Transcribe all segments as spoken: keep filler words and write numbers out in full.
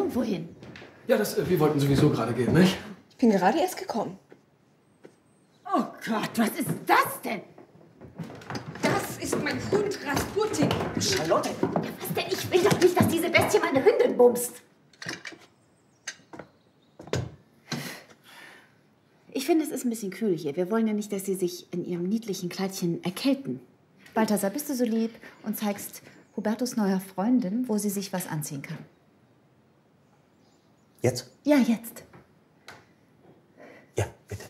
irgendwo hin? Ja, das, äh, wir wollten sowieso gerade gehen, nicht? Ich bin gerade erst gekommen. Oh Gott, was ist das denn? Das ist mein Hund Rasputin. Charlotte! Ja, was denn? Ich will doch nicht, dass diese Bestie meine Hündin bumst. Ich finde, es ist ein bisschen kühl hier. Wir wollen ja nicht, dass Sie sich in Ihrem niedlichen Kleidchen erkälten. Balthasar, bist du so lieb und zeigst Hubertus neuer Freundin, wo sie sich was anziehen kann? Jetzt? Ja, jetzt. Ja, bitte.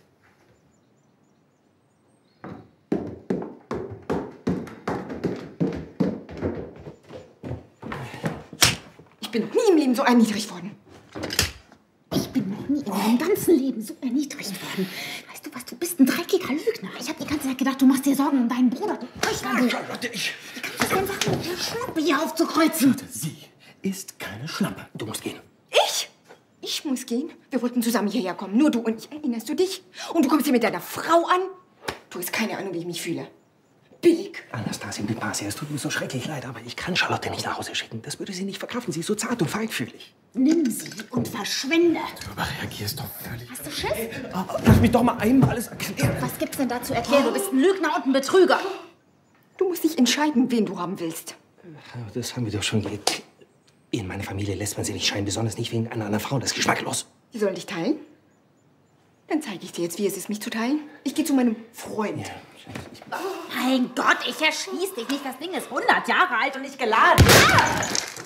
Ich bin noch nie im Leben so erniedrigt worden. Ich bin noch nie in meinem ganzen Leben so erniedrigt worden. Weißt du was, du bist ein dreckiger Lügner. Ich habe die ganze Zeit gedacht, du machst dir Sorgen um deinen Bruder. Du Heuchler, du. Charlotte, ich... Wie kannst du es denn wagen, mit der Schnappe hier aufzukreuzen? Sie ist keine Schlampe. Du musst gehen. Ich? Ich muss gehen? Wir wollten zusammen hierher kommen. Nur du und ich. Erinnerst du dich? Und du kommst hier mit deiner Frau an? Du hast keine Ahnung, wie ich mich fühle. Billig. Anastasia, Bipasia, es tut mir so schrecklich leid, aber ich kann Charlotte nicht nach Hause schicken. Das würde sie nicht verkraften. Sie ist so zart und feinfühlig. Nimm sie und verschwinde. Du überreagierst doch völlig. Hast du Schiss? Oh, lass mich doch mal einmal alles erklären. Was gibt's denn da zu erklären? Du bist ein Lügner und ein Betrüger. Du musst dich entscheiden, wen du haben willst. Das haben wir doch schon geklärt. In meiner Familie lässt man sie nicht scheiden, besonders nicht wegen einer anderen Frau. Das ist geschmacklos. Die sollen dich teilen? Dann zeige ich dir jetzt, wie es ist, mich zu teilen. Ich gehe zu meinem Freund. Ja, ich, Mein Gott, ich erschieß dich nicht. Das Ding ist hundert Jahre alt und nicht geladen. Ah!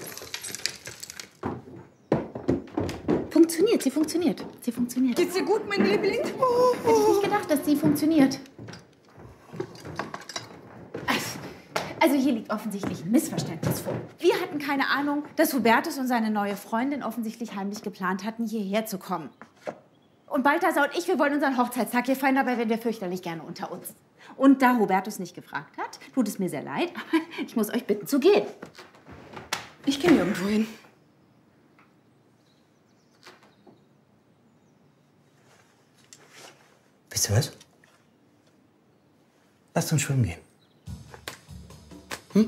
Funktioniert, sie funktioniert. Sie funktioniert. Geht's dir gut, mein Liebling? Hätte ich nicht gedacht, dass sie funktioniert. Also hier liegt offensichtlich ein Missverständnis vor. Wir hatten keine Ahnung, dass Hubertus und seine neue Freundin offensichtlich heimlich geplant hatten, hierher zu kommen. Und Balthasar und ich, wir wollen unseren Hochzeitstag hier feiern, dabei wären wir fürchterlich gerne unter uns. Und da Hubertus nicht gefragt hat, tut es mir sehr leid, aber ich muss euch bitten zu gehen. Ich gehe nirgendwo hin. wisst ihr was? Lasst uns schwimmen gehen. Hm?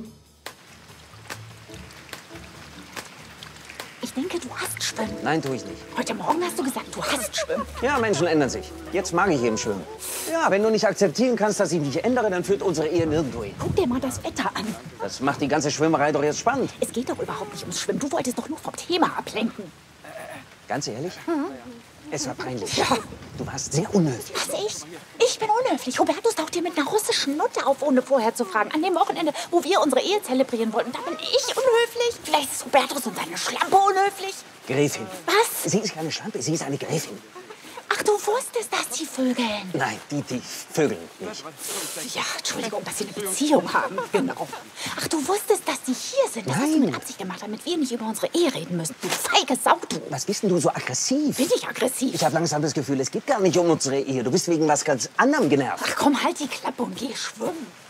Ich denke, du hast Schwimmen. Nein, tue ich nicht. Heute Morgen hast du gesagt, du hast Schwimmen. Ja, Menschen ändern sich. Jetzt mag ich eben schwimmen. Ja, wenn du nicht akzeptieren kannst, dass ich mich ändere, dann führt unsere Ehe nirgendwo hin. Guck dir mal das Wetter an. Das macht die ganze Schwimmerei doch jetzt spannend. Es geht doch überhaupt nicht ums Schwimmen. Du wolltest doch nur vom Thema ablenken. Ganz ehrlich? Es war peinlich. Ja. Du warst sehr unhöflich. Was, ich? Ich bin unhöflich. Hubertus taucht hier mit einer russischen Nutte auf, ohne vorher zu fragen. An dem Wochenende, wo wir unsere Ehe zelebrieren wollten. Da bin ich unhöflich. Vielleicht ist Hubertus und seine Schlampe unhöflich. Gräfin. Was? Sie ist keine Schlampe, sie ist eine Gräfin. Ach, du wusstest, dass die vögeln. Nein, die, die vögeln nicht. Ja, Entschuldigung, dass sie eine Beziehung haben. Genau. Ach, du wusstest, dass die hier sind. Das hast du Nein. mit Absicht gemacht, damit wir nicht über unsere Ehe reden müssen. Du feige Sau, du. Was bist denn du so aggressiv? Bin ich aggressiv? Ich habe langsam das Gefühl, es geht gar nicht um unsere Ehe. Du bist wegen was ganz anderem genervt. Ach komm, halt die Klappe und geh schwimmen.